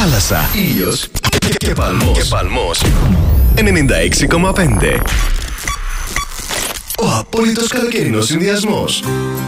θάλασσα, ήλιος και παλμός. 96,5. Ο απόλυτος καλοκαιρινός συνδυασμός.